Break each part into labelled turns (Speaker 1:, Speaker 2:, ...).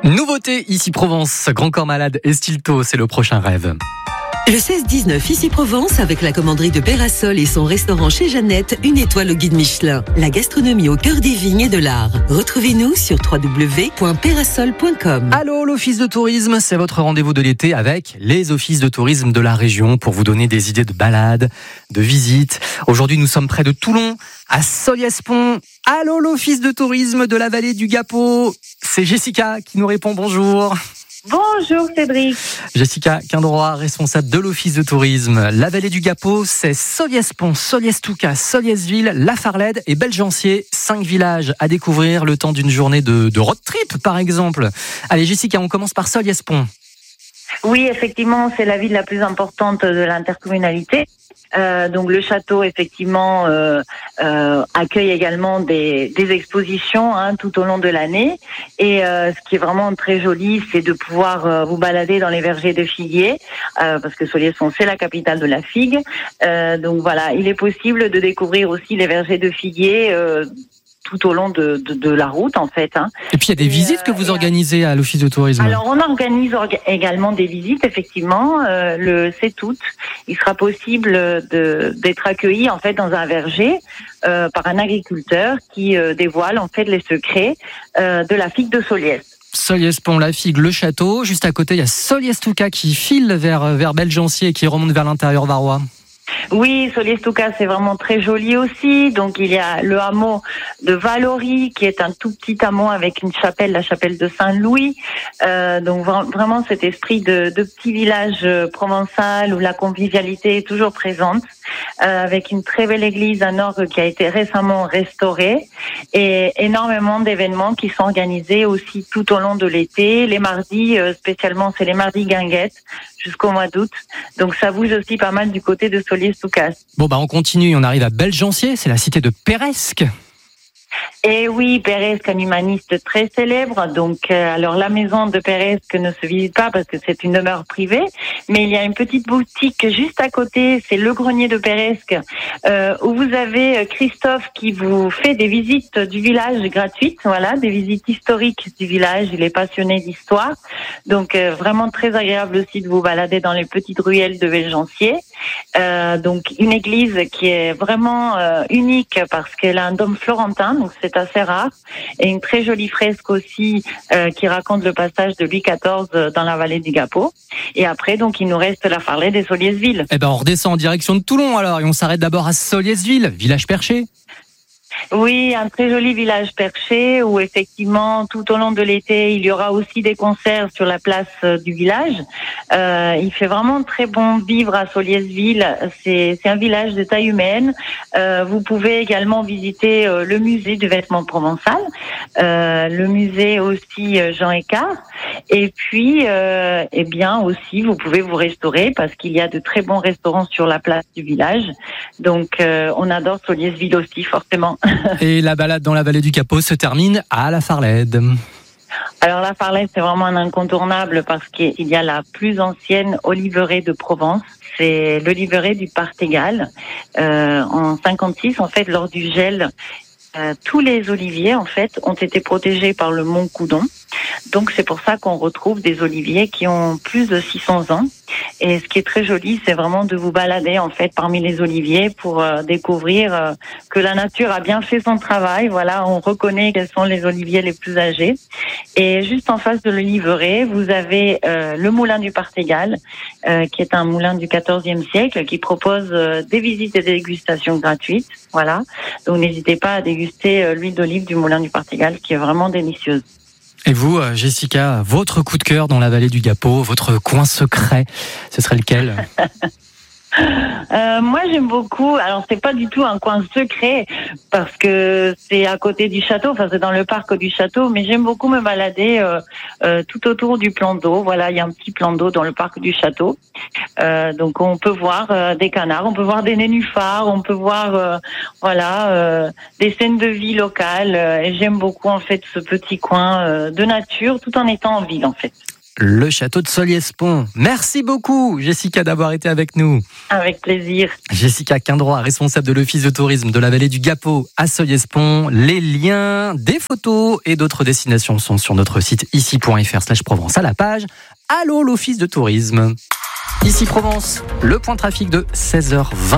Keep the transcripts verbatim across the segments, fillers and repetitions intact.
Speaker 1: Nouveauté ici Provence, Grand Corps Malade et Stilto, c'est le prochain rêve.
Speaker 2: Le seize dix-neuf ici Provence avec la commanderie de Pérasol et son restaurant chez Jeannette, une étoile au guide Michelin. La gastronomie au cœur des vignes et de l'art. Retrouvez-nous sur w w w point pérasol point com.
Speaker 1: Allô, l'Office de tourisme, c'est votre rendez-vous de l'été avec les offices de tourisme de la région pour vous donner des idées de balades, de visites. Aujourd'hui, nous sommes près de Toulon, à Solliès-Pont. Allô, l'Office de tourisme de la vallée du Gapot. C'est Jessica qui nous répond bonjour.
Speaker 3: Bonjour Cédric.
Speaker 1: Jessica Quindroy, responsable de l'Office de tourisme. La vallée du Gapot, c'est Solliès-Pont, Solliès-Toucas, Solliès-Ville, La Farlède et Belgencier. Cinq villages à découvrir le temps d'une journée de, de road trip, par exemple. Allez Jessica, on commence par Solliès-Pont.
Speaker 3: Oui, effectivement, c'est la ville la plus importante de l'intercommunalité. Euh, donc le château effectivement euh, euh, accueille également des, des expositions hein, tout au long de l'année et euh, ce qui est vraiment très joli, c'est de pouvoir euh, vous balader dans les vergers de figuiers euh, parce que Solliès-Pont c'est la capitale de la figue. Euh, donc voilà, il est possible de découvrir aussi les vergers de figuiers euh, tout au long de, de, de la route en fait. Hein.
Speaker 1: Et puis il y a des et visites euh, que vous organisez à l'Office de tourisme.
Speaker 3: Alors on organise orga- également des visites effectivement. Euh, le sept août, il sera possible de, d'être accueilli en fait dans un verger euh, par un agriculteur qui euh, dévoile en fait les secrets euh, de la figue de Solliès.
Speaker 1: Solliès-Pont, la figue, le château. Juste à côté, il y a Solliès-Toucas qui file vers, vers Belgencier et qui remonte vers l'intérieur varois.
Speaker 3: Oui, Solliès-Toucas, c'est vraiment très joli aussi. Donc, il y a le hameau de Valory, qui est un tout petit hameau avec une chapelle, la chapelle de Saint-Louis. Euh, donc, vraiment, cet esprit de, de petit village provençal où la convivialité est toujours présente, euh, avec une très belle église à orgue qui a été récemment restaurée et énormément d'événements qui sont organisés aussi tout au long de l'été. Les mardis, euh, spécialement, c'est les mardis guinguettes jusqu'au mois d'août. Donc, ça bouge aussi pas mal du côté de Solliès-Toucas.
Speaker 1: Bon bah on continue, on arrive à Belgencier, c'est la cité de Peiresc.
Speaker 3: Et oui, Peiresc, un humaniste très célèbre. Donc, euh, alors la maison de Peiresc ne se visite pas parce que c'est une demeure privée, mais il y a une petite boutique juste à côté, c'est le grenier de Peiresc, euh, où vous avez Christophe qui vous fait des visites du village gratuites, voilà, des visites historiques du village. Il est passionné d'histoire, donc euh, vraiment très agréable aussi de vous balader dans les petites ruelles de Belgencier. Euh, donc une église qui est vraiment euh, unique parce qu'elle a un dôme florentin, donc c'est assez rare, et une très jolie fresque aussi euh, qui raconte le passage de Louis quatorze dans la vallée du Gapot. Et après, donc, il nous reste la Farlède et Solliès-Ville.
Speaker 1: Eh ben, on redescend en direction de Toulon alors, et on s'arrête d'abord à Solliès-Ville, village perché.
Speaker 3: Oui, un très joli village perché où effectivement tout au long de l'été il y aura aussi des concerts sur la place du village. Euh, il fait vraiment très bon vivre à Solliès-Ville. C'est, c'est un village de taille humaine. Euh, vous pouvez également visiter euh, le musée du vêtement provençal, euh, le musée aussi euh, Jean Écart. Et puis, euh, eh bien aussi, vous pouvez vous restaurer parce qu'il y a de très bons restaurants sur la place du village. Donc, euh, on adore Solliès-Ville aussi, forcément.
Speaker 1: Et la balade dans la vallée du Gapot se termine à La Farlède.
Speaker 3: Alors la Farlède, c'est vraiment un incontournable parce qu'il y a la plus ancienne oliveraie de Provence. C'est l'oliveraie du Partégal. Euh, en cinquante-six, en fait, lors du gel, euh, tous les oliviers, en fait, ont été protégés par le mont Coudon. Donc c'est pour ça qu'on retrouve des oliviers qui ont plus de six cents ans. Et ce qui est très joli, c'est vraiment de vous balader en fait parmi les oliviers pour euh, découvrir euh, que la nature a bien fait son travail. Voilà, on reconnaît quels sont les oliviers les plus âgés. Et juste en face de l'oliveraie, vous avez euh, le moulin du Partégal, euh, qui est un moulin du quatorzième siècle, qui propose euh, des visites et des dégustations gratuites. Voilà, donc n'hésitez pas à déguster euh, l'huile d'olive du moulin du Partégal, qui est vraiment délicieuse.
Speaker 1: Et vous, Jessica, votre coup de cœur dans la vallée du Gapot, votre coin secret, ce serait lequel ?
Speaker 3: Euh, moi, j'aime beaucoup. Alors, c'est pas du tout un coin secret parce que c'est à côté du château. Enfin, c'est dans le parc du château. Mais j'aime beaucoup me balader euh, euh, tout autour du plan d'eau. Voilà, il y a un petit plan d'eau dans le parc du château. Euh, donc, on peut voir euh, des canards, on peut voir des nénuphars, on peut voir, euh, voilà, euh, des scènes de vie locales. Et j'aime beaucoup en fait ce petit coin euh, de nature, tout en étant en ville, en fait.
Speaker 1: le château de Solliès-Pont. Merci beaucoup, Jessica, d'avoir été avec nous.
Speaker 3: Avec plaisir.
Speaker 1: Jessica Quindroit, responsable de l'Office de tourisme de la vallée du Gapot à Solliès-Pont. Les liens, des photos et d'autres destinations sont sur notre site ici point f r slash Provence à la page Allô l'Office de tourisme. Ici Provence, le point trafic de seize heures vingt.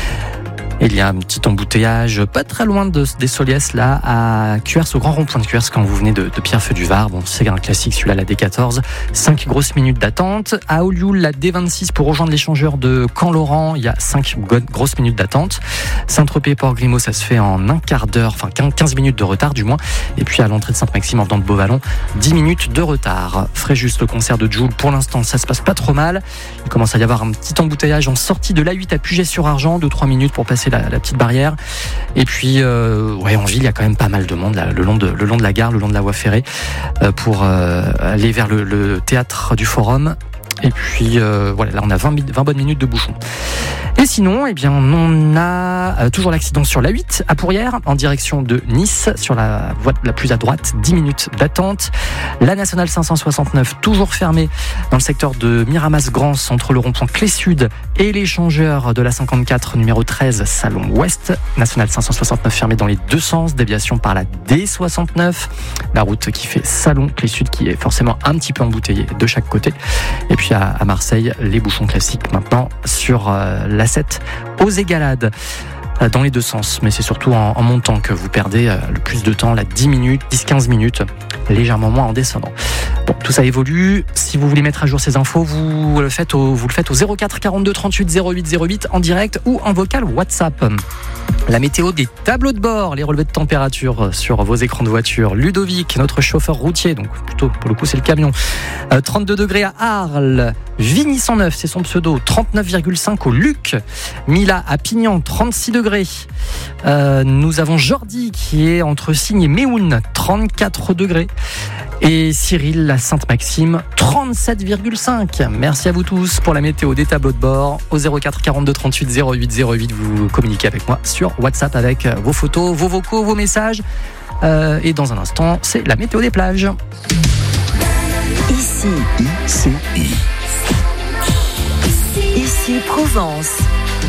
Speaker 1: Il y a un petit embouteillage pas très loin de, des Solliès, là, à Cuers, au grand rond-point de Cuers, quand vous venez de, de Pierrefeu-du-Var. Bon, c'est un classique, celui-là, la D quatorze. cinq grosses minutes d'attente. À Olioul, la D vingt-six, pour rejoindre l'échangeur de Caen-Laurent, il y a cinq grosses minutes d'attente. Saint-Tropez-Port-Grimaud, ça se fait en un quart d'heure, enfin quinze minutes de retard, du moins. Et puis, à l'entrée de Sainte-Maxime, en venant de Beauvallon, dix minutes de retard. Fréjus, le concert de Jul, pour l'instant, ça se passe pas trop mal. Il commence à y avoir un petit embouteillage en sortie de l'A huit à Puget-sur-Argent, deux trois minutes pour passer La, la petite barrière. Et puis euh, ouais, en ville, il y a quand même pas mal de monde là, le, long de, le long de la gare, le long de la voie ferrée, euh, pour euh, aller vers le, le théâtre du Forum. Et puis euh, voilà, là on a vingt, vingt bonnes minutes de bouchon. Et sinon, eh bien, on a euh, toujours l'accident sur l'A huit à Pourrières, en direction de Nice, sur la voie la plus à droite, dix minutes d'attente. La nationale cinq cent soixante-neuf, toujours fermée dans le secteur de Miramas-Grance, entre le rond-point Clé-Sud et l'échangeur de la cinquante-quatre, numéro treize, Salon Ouest. Nationale cinq cent soixante-neuf fermée dans les deux sens, déviation par la D soixante-neuf, la route qui fait Salon Clé-Sud, qui est forcément un petit peu embouteillée de chaque côté. Et puis à, à Marseille, les bouchons classiques maintenant sur euh, la sept aux Égalades, dans les deux sens, mais c'est surtout en, en montant que vous perdez euh, le plus de temps, là, dix minutes, dix à quinze minutes, légèrement moins en descendant. Bon, tout ça évolue. Si vous voulez mettre à jour ces infos, vous le faites au, vous le faites au zéro quatre quarante-deux trente-huit zéro huit zéro huit en direct ou en vocal WhatsApp. La météo des tableaux de bord, les relevés de température sur vos écrans de voiture. Ludovic, notre chauffeur routier, donc plutôt pour le coup c'est le camion. Euh, trente-deux degrés à Arles, Vigny cent neuf, c'est son pseudo. trente-neuf virgule cinq au Luc. Mila à Pignan, trente-six degrés. Euh, nous avons Jordi qui est entre Signes et Méhoun, trente-quatre degrés. Et Cyril à Sainte-Maxime, trente-sept virgule cinq. Merci à vous tous pour la météo des tableaux de bord. Au zéro quatre quarante-deux trente-huit zéro huit zéro huit, vous communiquez avec moi sur WhatsApp avec vos photos, vos vocaux, vos messages. Euh, et dans un instant, c'est la météo des plages.
Speaker 2: Ici,
Speaker 4: ici,
Speaker 2: ici Provence.